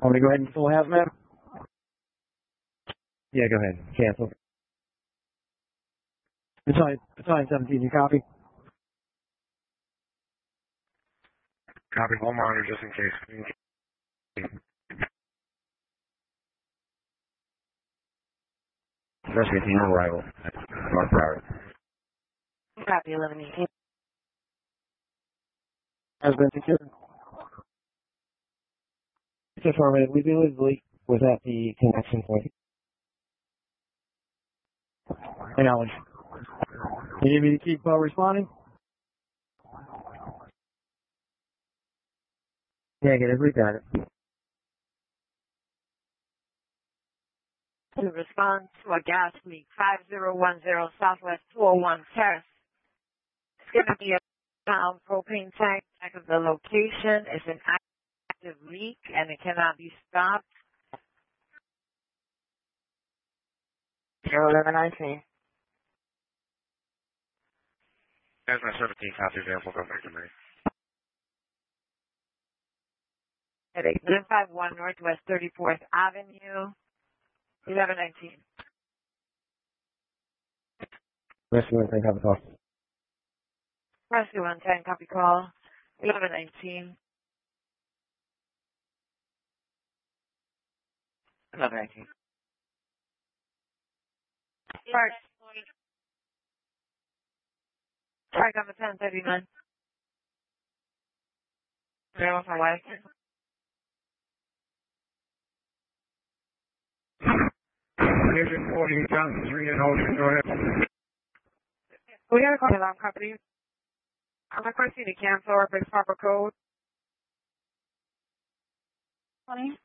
Want me to go ahead and full hazmat? Yeah, go ahead. Cancel. Battalion 17, you copy? Copy, one monitor just in case. Rescue team arrival at North Broward. Copy, 1118. Has been secured. It's affirmative. We believe the leak was at the connection point. Acknowledge. You need me to keep responding? Negative, we got it. To respond to a gas leak, 5010 Southwest 201 Terrace. It's going to be a pound propane tank. Check of the location. It's an active leak and it cannot be stopped. 1119. That's my 17 copy available. Go back to me. At 151 Northwest 34th Avenue, 1119. Rescue 110, copy call. Rescue 110, copy call. 1119. 1119. Park number 1039. Zero for life. Agent 40, Johnson 3 and Ocean, go ahead. We got a call alarm company. I'm requesting to cancel our big proper code. 20.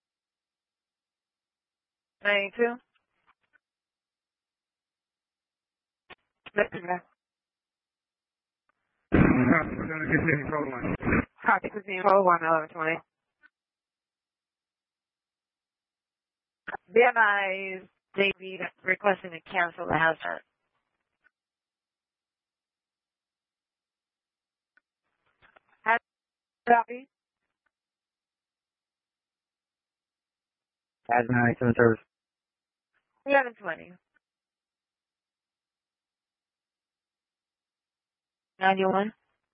92. Copy, continue, hold 1120. BMI is David requesting to cancel the hazard. Copy. Hazmat, in service. 1120. 91.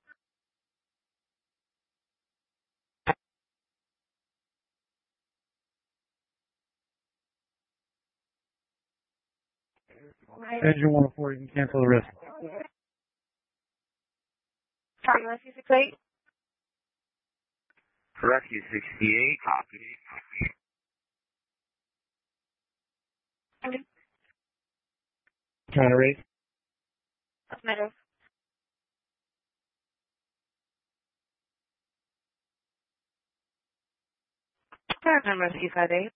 Engine 104, you can cancel the risk. Sorry, Rescue 68. Rescue 68, copy. Trying to raise? Affirmative. Paragon Rescue 58.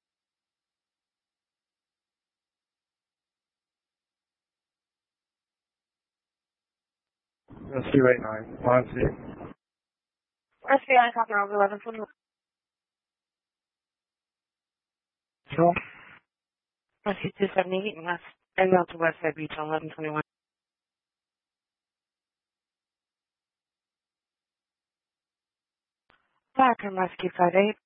Rescue 89, on scene. Rescue 9, copy over 1121. Sure. Rescue 278 and West, and out to West Side Beach on 1121. Paragon Rescue 58.